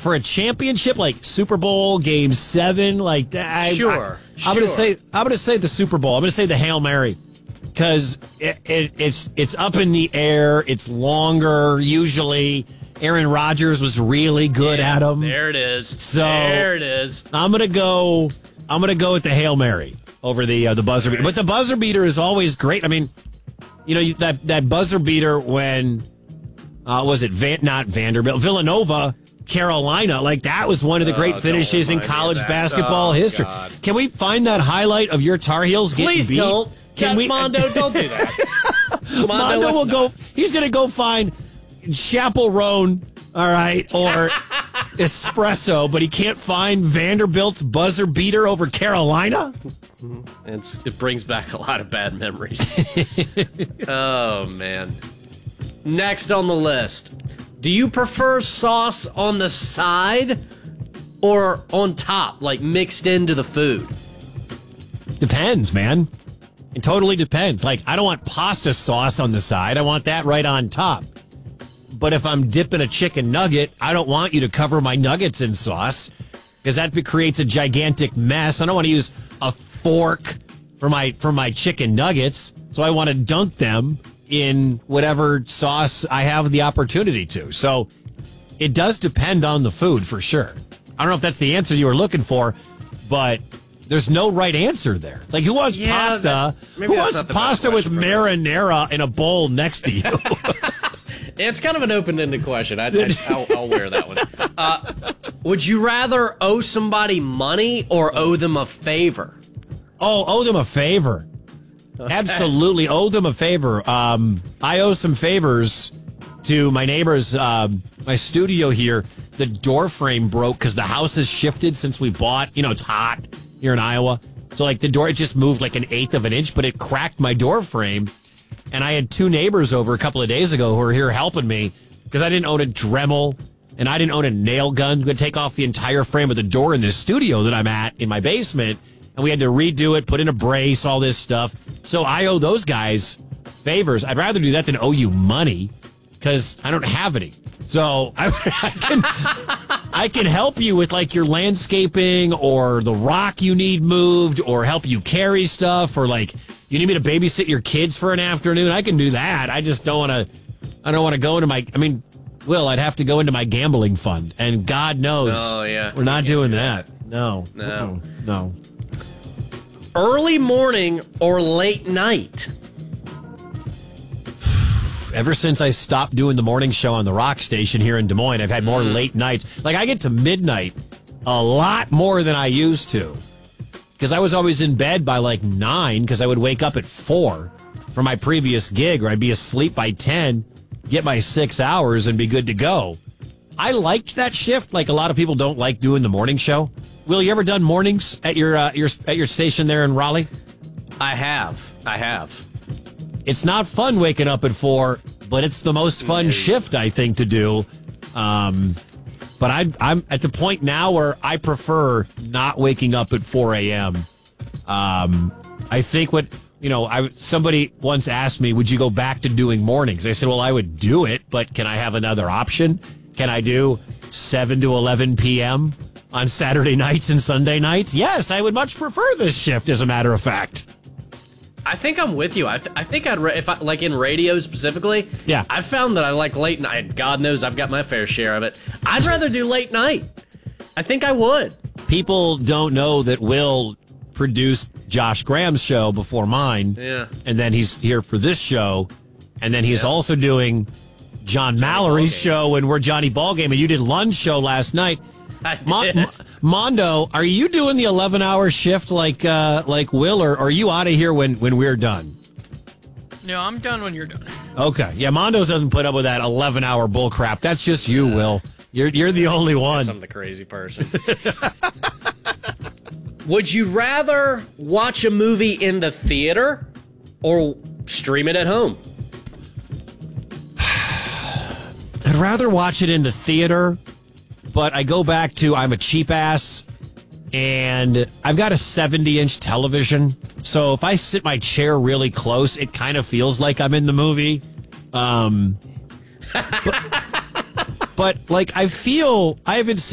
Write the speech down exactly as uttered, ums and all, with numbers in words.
for a championship like Super Bowl Game Seven, like that. Sure, I, I, sure. I'm gonna say I'm gonna say the Super Bowl. I'm gonna say the Hail Mary because it, it, it's it's up in the air. It's longer usually. Aaron Rodgers was really good yeah, at them. There it is. So there it is. I'm gonna go. I'm gonna go with the Hail Mary over the uh, the buzzer beater. But the buzzer beater is always great. I mean, you know you, that that buzzer beater when uh, was it Van, not Vanderbilt Villanova Carolina, like that was one of the great oh, finishes in college basketball oh, history. God. Can we find that highlight of your Tar Heels getting Please beat? don't. Can God, we? Mondo, don't do that. Mondo, Mondo will not. go. He's going to go find Chapel Roan, all right, or Espresso, but he can't find Vanderbilt's buzzer beater over Carolina. It's, it brings back a lot of bad memories. Oh man. Next on the list. Do you prefer sauce on the side or on top, like mixed into the food? Depends, man. It totally depends. Like, I don't want pasta sauce on the side. I want that right on top. But if I'm dipping a chicken nugget, I don't want you to cover my nuggets in sauce because that creates a gigantic mess. I don't want to use a fork for my for my chicken nuggets, so I want to dunk them in whatever sauce I have the opportunity to. So it does depend on the food for sure. I don't know if that's the answer you were looking for, but there's no right answer there. Like, who wants yeah, pasta? That, who wants pasta with marinara in a bowl next to you? It's kind of an open-ended question. I, I, I'll, I'll wear that one. Uh, would you rather owe somebody money or owe them a favor? Oh, owe them a favor. Okay. Absolutely owe them a favor. Um, I owe some favors to my neighbors. Um, my studio here, the door frame broke because the house has shifted since we bought. You know, it's hot here in Iowa. So, like, the door, it just moved like an eighth of an inch, but it cracked my door frame. And I had two neighbors over a couple of days ago who were here helping me because I didn't own a Dremel and I didn't own a nail gun. We had to take off the entire frame of the door in this studio that I'm at in my basement. And we had to redo it, put in a brace, all this stuff. So I owe those guys favors. I'd rather do that than owe you money because I don't have any. So I, I can I can help you with like your landscaping or the rock you need moved or help you carry stuff or like you need me to babysit your kids for an afternoon. I can do that. I just don't want to. I don't want to go into my. I mean, Will, I'd have to go into my gambling fund, and God knows, oh yeah, we're not doing that. that. No, no, no. Early morning or late night? Ever since I stopped doing the morning show on the rock station here in Des Moines, I've had more mm. late nights. Like, I get to midnight a lot more than I used to. Because I was always in bed by like nine because I would wake up at four for my previous gig, or I'd be asleep by ten, get my six hours, and be good to go. I liked that shift. Like, a lot of people don't like doing the morning show. Will, you ever done mornings at your uh, your at your station there in Raleigh? I have. I have. It's not fun waking up at four, but it's the most fun shift, I think, to do. Um, but I, I'm at the point now where I prefer not waking up at four a.m. Um, I think what, you know, I somebody once asked me, would you go back to doing mornings? I said, well, I would do it, but can I have another option? Can I do seven to eleven p.m. on Saturday nights and Sunday nights? Yes, I would much prefer this shift, as a matter of fact. I think I'm with you. I, th- I think I'd, ra- if I, like in radio specifically, yeah. I've found that I like late night. God knows I've got my fair share of it. I'd rather do late night. I think I would. People don't know that Will produced Josh Graham's show before mine. Yeah. And then he's here for this show. And then he's yeah. also doing John Johnny Mallory's Ballgame. show when we're Johnny Ballgame. And you did Lund's show last night. I did. Mon- Mondo, are you doing the eleven-hour shift like uh, like Will, or are you out of here when, when we're done? No, I'm done when you're done. Okay. Yeah, Mondo's doesn't put up with that eleven-hour bull crap. That's just you, Will. You're you're the only one. I'm the crazy person. Would you rather watch a movie in the theater or stream it at home? I'd rather watch it in the theater. But I go back to I'm a cheap ass, and I've got a seventy-inch television. So if I sit my chair really close, it kind of feels like I'm in the movie. Um, but, but, like, I feel I haven't seen